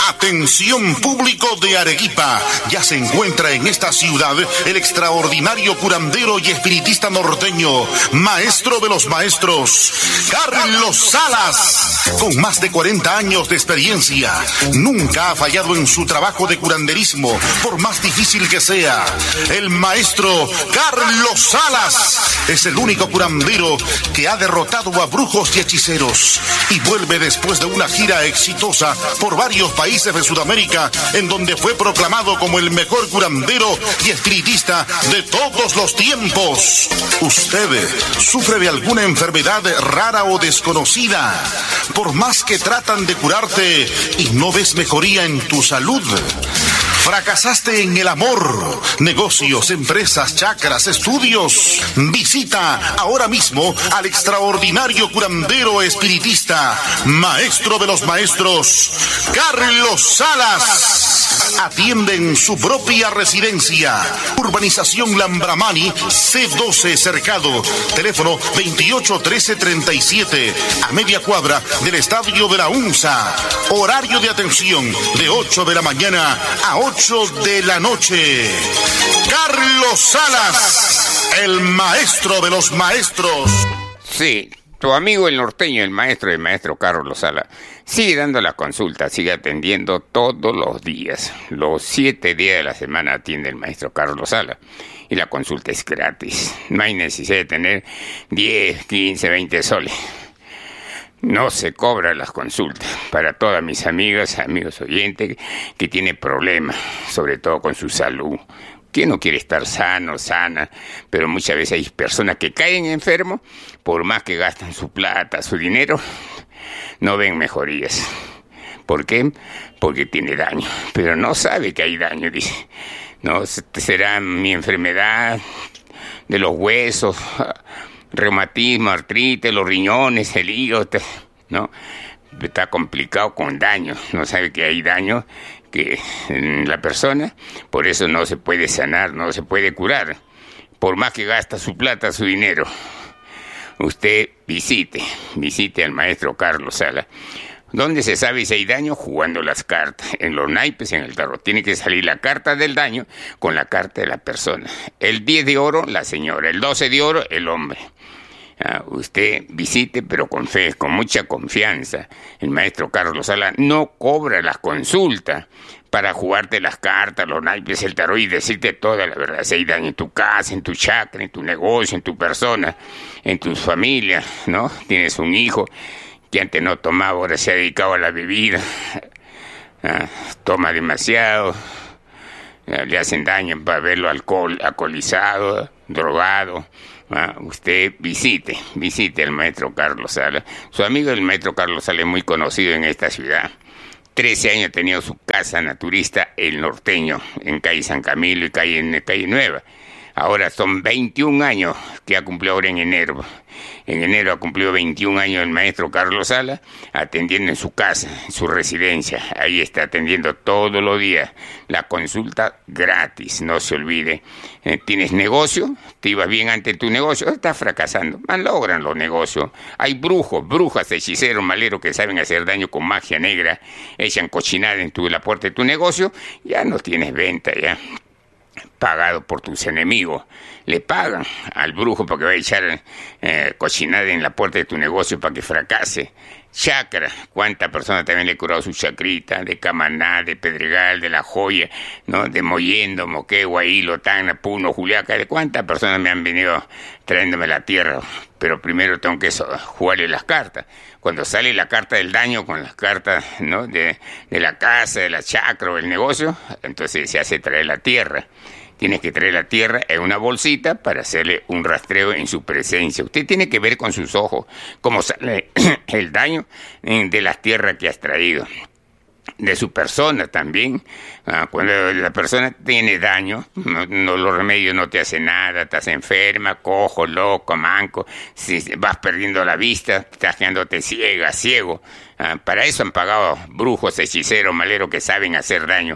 Atención público de Arequipa, ya se encuentra en esta ciudad el extraordinario curandero y espiritista norteño, maestro de los maestros, Carlos Salas. Con más de 40 años de experiencia, nunca ha fallado en su trabajo de curanderismo, por más difícil que sea. El maestro Carlos Salas es el único curandero que ha derrotado a brujos y hechiceros y vuelve después de una gira exitosa por varios países de Sudamérica, en donde fue proclamado como el mejor curandero y espiritista de todos los tiempos. ¿Usted sufre de alguna enfermedad rara o desconocida? Por más que tratan de curarte y no ves mejoría en tu salud. ¿Fracasaste en el amor, negocios, empresas, chakras, estudios? Visita ahora mismo al extraordinario curandero espiritista, maestro de los maestros, Carlos Salas. Atiende en su propia residencia. Urbanización Lambramani, C12 Cercado. Teléfono 281337, a media cuadra del estadio de la UNSA. Horario de atención de 8 de la mañana a 8 de la noche. Carlos Salas, el maestro de los maestros. Sí, tu amigo el norteño, el maestro Carlos Salas, sigue dando la consulta, sigue atendiendo todos los días. Los 7 días de la semana atiende el maestro Carlos Salas. Y la consulta es gratis. No hay necesidad de tener 10, 15, 20 soles. No se cobran las consultas. Para todas mis amigas, amigos oyentes que tienen problemas, sobre todo con su salud. ¿Quién no quiere estar sano, sana? Pero muchas veces hay personas que caen enfermos, por más que gastan su plata, su dinero, no ven mejorías. ¿Por qué? Porque tiene daño. Pero no sabe que hay daño, dice. No, será mi enfermedad de los huesos, reumatismo, artritis, los riñones, el hígado, ¿no? Está complicado con daño, no sabe que hay daño que en la persona, por eso no se puede sanar, no se puede curar, por más que gasta su plata, su dinero. Usted visite al maestro Carlos Salas. ¿Dónde se sabe si hay daño? Jugando las cartas, en los naipes, en el tarot. Tiene que salir la carta del daño con la carta de la persona. El 10 de oro, la señora. El 12 de oro, el hombre. Usted visite, pero con fe, con mucha confianza. El maestro Carlos Salas no cobra las consultas para jugarte las cartas, los naipes, el tarot y decirte toda la verdad. Si hay daño en tu casa, en tu chakra, en tu negocio, en tu persona, en tu familia, ¿no? Tienes un hijo que antes no tomaba, ahora se ha dedicado a la bebida, toma demasiado, le hacen daño para verlo alcoholizado, drogado. Usted visite al maestro Carlos Salas. Su amigo el maestro Carlos Salas es muy conocido en esta ciudad. 13 años ha tenido su casa naturista El Norteño, en calle San Camilo y calle Nueva. Ahora son 21 años que ha cumplido ahora en enero. En enero ha cumplido 21 años el maestro Carlos Salas, atendiendo en su casa, en su residencia. Ahí está atendiendo todos los días. La consulta gratis, no se olvide. ¿Tienes negocio? ¿Te ibas bien ante tu negocio? Estás fracasando. Malogran los negocios. Hay brujos, brujas, hechiceros, maleros que saben hacer daño con magia negra. Echan cochinada en la puerta de tu negocio. Ya no tienes venta, ya. Pagado por tus enemigos. Le pagan al brujo para que vaya a echar cochinada en la puerta de tu negocio para que fracase. Chakra, cuántas personas también le he curado su chacrita, de Camaná, de Pedregal, de La Joya, ¿no? De Mollendo, Moquegua, Hilo, Tacna, Puno, Juliaca, de cuántas personas me han venido trayéndome la tierra. Pero primero tengo que jugarle las cartas. Cuando sale la carta del daño con las cartas, ¿no? de la casa, de la chakra o el negocio, entonces se hace traer la tierra. Tienes que traer la tierra en una bolsita para hacerle un rastreo en su presencia. Usted tiene que ver con sus ojos cómo sale el daño de las tierras que has traído. De su persona también. Cuando la persona tiene daño, los remedios no te hacen nada, estás enferma, cojo, loco, manco, si vas perdiendo la vista, estás quedándote ciego. Para eso han pagado brujos, hechiceros, maleros que saben hacer daño.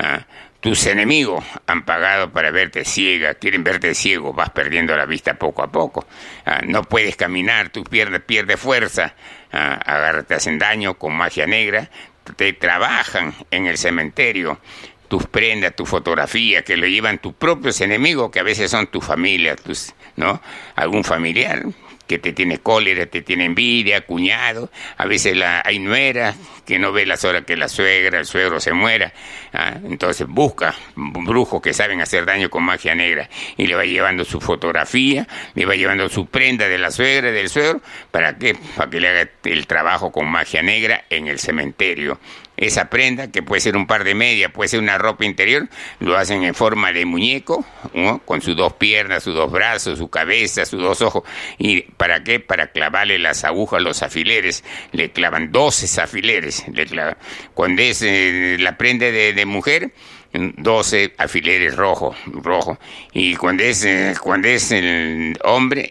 Tus enemigos han pagado para verte ciega, quieren verte ciego, vas perdiendo la vista poco a poco. No puedes caminar, tus piernas pierden fuerza, te hacen daño con magia negra. te trabajan en el cementerio tus prendas, tu fotografía, que lo llevan tus propios enemigos, que a veces son tu familia, ¿no? Algún familiar que te tiene cólera, te tiene envidia, cuñado, a veces hay nuera que no ve las horas que la suegra, el suegro se muera, entonces busca brujos que saben hacer daño con magia negra y le va llevando su fotografía, le va llevando su prenda de la suegra, del suegro, ¿para qué? Para que le haga el trabajo con magia negra en el cementerio. Esa prenda, que puede ser un par de medias, puede ser una ropa interior, lo hacen en forma de muñeco, ¿no? Con sus dos piernas, sus dos brazos, su cabeza, sus dos ojos. ¿Y para qué? Para clavarle las agujas, los alfileres. Le clavan 12 alfileres. Cuando es la prenda de mujer, 12 alfileres rojos. Y cuando es el hombre,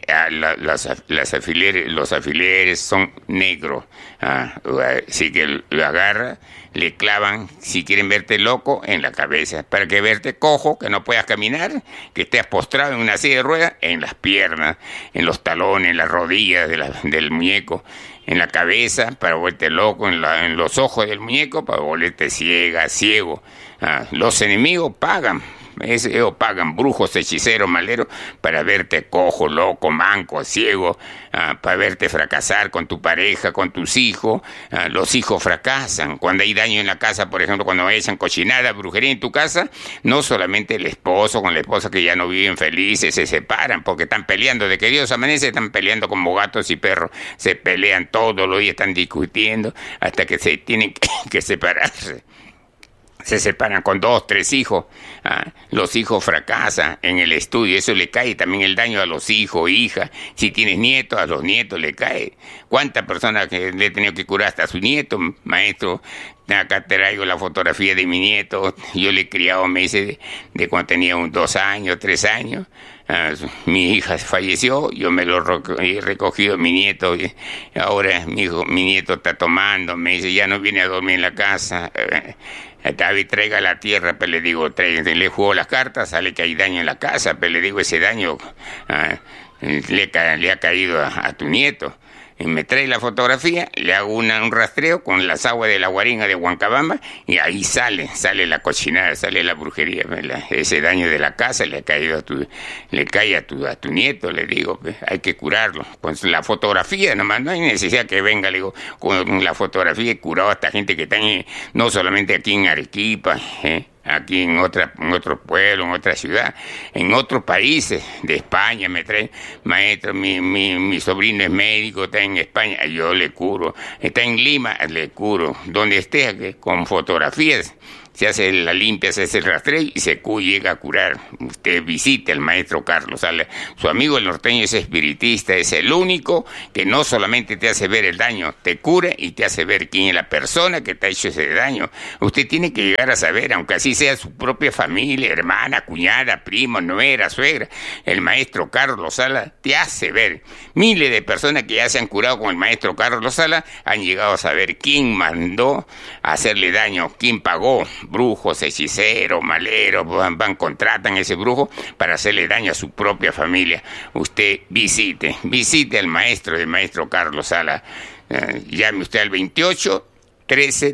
los alfileres son negros. Así que lo agarra, le clavan, si quieren verte loco, en la cabeza, para que verte cojo, que no puedas caminar, que estés postrado en una silla de ruedas, en las piernas, en los talones, en las rodillas del muñeco, en la cabeza, para volverte loco, en los ojos del muñeco, para volverte ciego. Los enemigos pagan. Ellos pagan brujos, hechiceros, maleros, para verte cojo, loco, manco, ciego, para verte fracasar con tu pareja, con tus hijos. Los hijos fracasan. Cuando hay daño en la casa, por ejemplo, cuando echan cochinada, brujería en tu casa, no solamente el esposo con la esposa que ya no viven felices, se separan porque están peleando. De que Dios amanece, están peleando como gatos y perros. Se pelean todos los días, están discutiendo hasta que se tienen que separarse. Se separan con 2, 3 hijos. Los hijos fracasan en el estudio. Eso le cae también el daño a los hijos, hijas. Si tienes nietos, a los nietos le cae. ¿Cuántas personas que le he tenido que curar hasta a su nieto? Maestro, acá te traigo la fotografía de mi nieto. Yo le he criado, me dice, de cuando tenía 2 años, 3 años. Mi hija falleció, yo me lo he recogido, mi nieto, ahora mi nieto está tomando, me dice, ya no viene a dormir en la casa. David, traiga la tierra, pero le digo, le jugó las cartas, sale que hay daño en la casa, pero le digo, ese daño le ha caído a tu nieto. Y me trae la fotografía, le hago un rastreo con las aguas de la guaringa de Huancabamba y ahí sale la cochinada, sale la brujería, ese daño de la casa le ha caído le cae a tu nieto, le digo, hay que curarlo. Con la fotografía nomás, no hay necesidad que venga, le digo, con la fotografía he curado a esta gente que está no solamente aquí en Arequipa, aquí en otro pueblo, en otra ciudad, en otros países de España. Me trae, maestro, mi sobrino es médico, está en España, yo le curo. Está en Lima, le curo. Donde esté, con fotografías, se hace la limpia, se hace el rastreo y se llega a curar. Usted visite al maestro Carlos Salas. Su amigo el norteño es espiritista, es el único que no solamente te hace ver el daño, te cura y te hace ver quién es la persona que te ha hecho ese daño. Usted tiene que llegar a saber, aunque así sea su propia familia, hermana, cuñada, primo, nuera, suegra, el maestro Carlos Salas te hace ver. Miles de personas que ya se han curado con el maestro Carlos Salas han llegado a saber quién mandó a hacerle daño, quién pagó. Brujos, hechiceros, maleros, contratan a ese brujo para hacerle daño a su propia familia. Usted visite al maestro, el maestro Carlos Salas. Llame usted al 28 13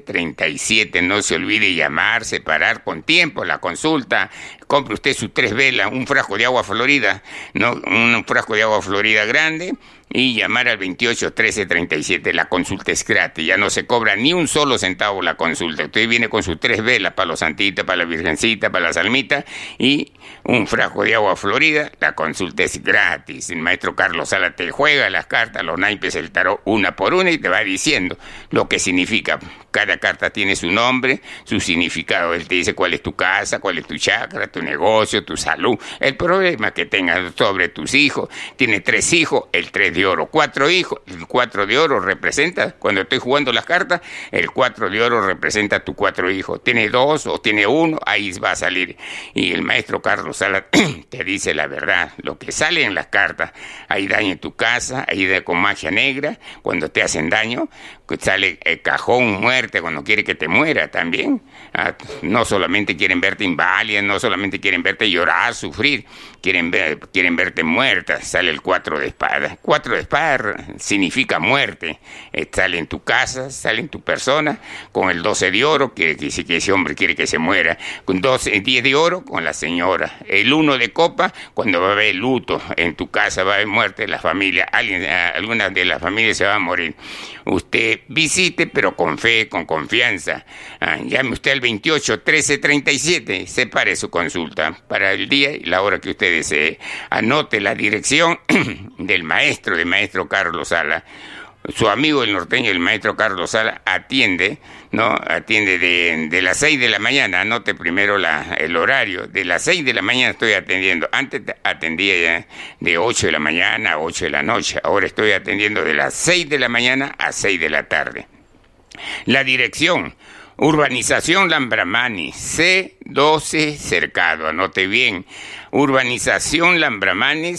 37, no se olvide llamar, separar con tiempo la consulta. Compre usted sus 3 velas, un frasco de agua florida, ¿no? Un frasco de agua florida grande, y llamar al 28 13 37. La consulta es gratis, ya no se cobra ni un solo centavo la consulta. Usted viene con sus 3 velas para los santitos, para la virgencita, para las almitas y un frasco de agua florida. La consulta es gratis. El maestro Carlos Salas te juega las cartas, los naipes, el tarot, una por una, y te va diciendo lo que significa. Cada carta tiene su nombre, su significado. Él te dice cuál es tu casa, cuál es tu chakra, tu negocio, tu salud, el problema que tengas sobre tus hijos. Tiene 3 hijos, el 3 de oro, 4 hijos, el 4 de oro representa, cuando estoy jugando las cartas, el 4 de oro representa a tus 4 hijos. Tiene 2 o tiene 1, ahí va a salir. Y el maestro Carlos Salas te dice la verdad, lo que sale en las cartas. Hay daño en tu casa, hay daño con magia negra, cuando te hacen daño, sale cajón muerte cuando quiere que te muera también. No solamente quieren verte inválida, no solamente quieren verte llorar, sufrir, quieren verte muerta. Sale el 4 de espadas. 4 de espadas significa muerte. Sale en tu casa, sale en tu persona. Con el 12 de oro, quiere decir que ese hombre quiere que se muera. Con 10 de oro, con la señora. El 1 de copa, cuando va a haber luto en tu casa, va a haber muerte de la familia. Alguna de las familias se va a morir. Usted visite, pero con fe, con confianza. Llame usted al 28 13 37, separe su consulta para el día y la hora que usted desee. Anote la dirección del maestro Carlos Sala. Su amigo el norteño, el maestro Carlos Sala, atiende de las 6 de la mañana. Anote primero el horario. De las 6 de la mañana estoy atendiendo. Antes atendía ya de 8 de la mañana a 8 de la noche. Ahora estoy atendiendo de las 6 de la mañana a 6 de la tarde. La dirección: Urbanización Lambramani, C12 Cercado. Anote bien. Urbanización Lambramani,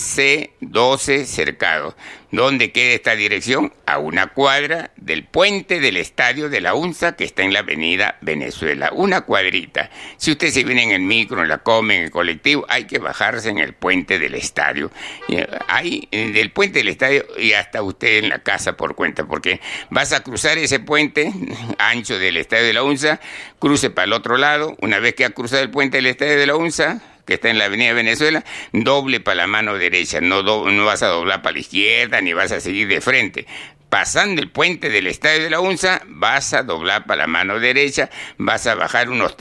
C12 Cercado. ¿Dónde queda esta dirección? A una cuadra del puente del estadio de la UNSA, que está en la avenida Venezuela. Una cuadrita. Si usted se viene en el micro, en la come, en el colectivo, hay que bajarse en el puente del estadio. Ahí, del puente del estadio y hasta usted en la casa por cuenta, porque vas a cruzar ese puente ancho del estadio de la UNSA, cruce para el otro lado. Una vez que ha cruzado el puente del estadio de la UNSA, que está en la avenida Venezuela, doble para la mano derecha, no vas a doblar para la izquierda ni vas a seguir de frente. Pasando el puente del estadio de la UNSA, vas a doblar para la mano derecha, vas a bajar unos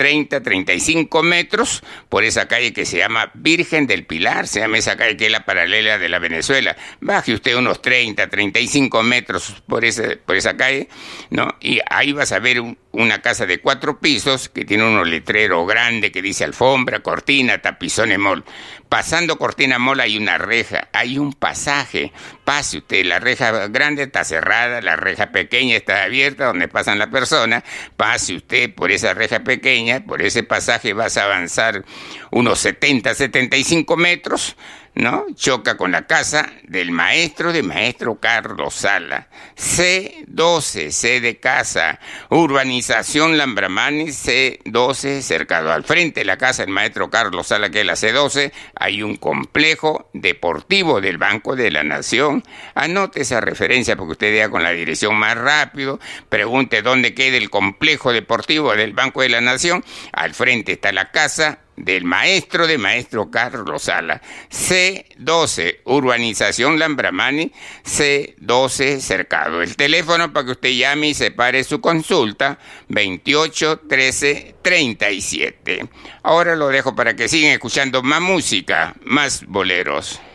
35 metros por esa calle que se llama Virgen del Pilar, se llama esa calle que es la paralela de la Venezuela. Baje usted unos 35 metros por esa calle, ¿no? Y ahí vas a ver una casa de 4 pisos que tiene unos letreros grandes que dice alfombra, cortina, tapizones mall. Pasando Cortina Mall hay una reja, hay un pasaje. Pase usted, la reja grande está cerrada, la reja pequeña está abierta donde pasan las personas. Pase usted por esa reja pequeña, por ese pasaje vas a avanzar unos 75 metros, ¿no? Choca con la casa del maestro Carlos Sala. C12, C de casa, Urbanización Lambramani, C12 Cercado. Al frente de la casa del maestro Carlos Sala, que es la C12, hay un complejo deportivo del Banco de la Nación. Anote esa referencia porque usted vea con la dirección más rápido. Pregunte dónde queda el complejo deportivo del Banco de la Nación. Al frente está la casa del maestro Carlos Sala. C12, Urbanización Lambramani, C12 Cercado. El teléfono para que usted llame y separe su consulta, 28 13 37. Ahora lo dejo para que sigan escuchando más música, más boleros.